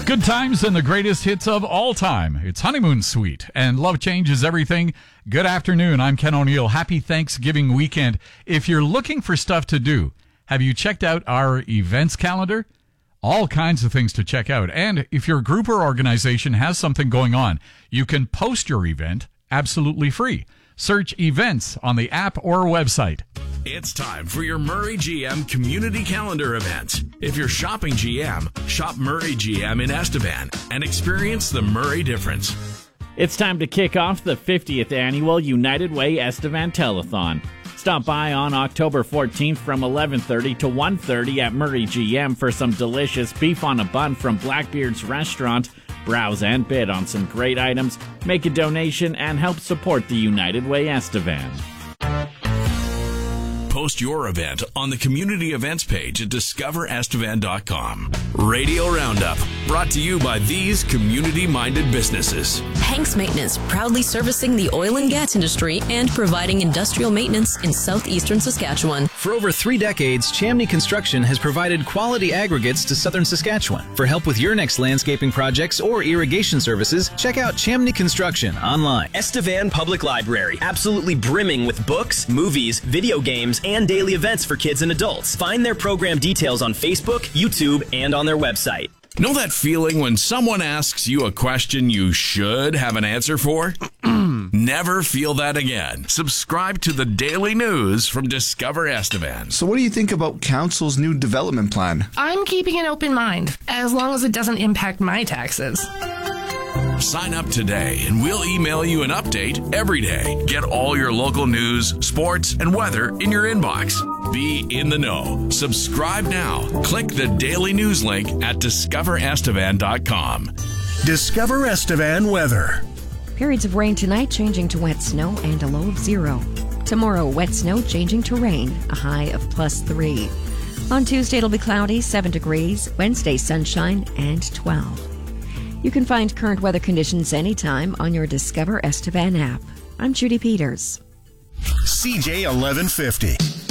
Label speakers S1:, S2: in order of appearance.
S1: Good times and the greatest hits of all time. It's Honeymoon Suite and Love Changes Everything. Good afternoon. I'm Ken O'Neill. Happy Thanksgiving weekend. If you're looking for stuff to do, have you checked out our events calendar? All kinds of things to check out. And if your group or organization has something going on, you can post your event absolutely free. Search events on the app or website.
S2: It's time for your Murray GM Community Calendar event. If you're shopping GM, shop Murray GM in Estevan and experience the Murray difference.
S3: It's time to kick off the 50th annual United Way Estevan Telethon. Stop by on October 14th from 11:30 to 1:30 at Murray GM for some delicious beef on a bun from Blackbeard's Restaurant. Browse and bid on some great items, make a donation, and help support the United Way Estevan.
S2: Post your event on the community events page at discoverestevan.com. Radio Roundup, brought to you by these community-minded businesses.
S4: Hanks Maintenance, proudly servicing the oil and gas industry and providing industrial maintenance in southeastern Saskatchewan.
S5: For over 3 decades, Chamney Construction has provided quality aggregates to southern Saskatchewan. For help with your next landscaping projects or irrigation services, check out Chamney Construction online.
S6: Estevan Public Library, absolutely brimming with books, movies, video games, and daily events for kids and adults. Find their program details on Facebook, YouTube, and on their website.
S2: Know that feeling when someone asks you a question you should have an answer for? Never feel that again. Subscribe to the daily news from Discover Estevan.
S7: So what do you think about Council's new development plan?
S8: I'm keeping an open mind, as long as it doesn't impact my taxes.
S2: Sign up today and we'll email you an update every day. Get all your local news, sports, and weather in your inbox. Be in the know. Subscribe now. Click the daily news link at discoverestevan.com.
S9: Discover Estevan weather.
S10: Periods of rain tonight changing to wet snow and a low of 0. Tomorrow, wet snow changing to rain, a high of +3. On Tuesday, it'll be cloudy, 7 degrees. Wednesday, sunshine, and 12. You can find current weather conditions anytime on your Discover Estevan app. I'm Judy Peters.
S9: CJ 1150.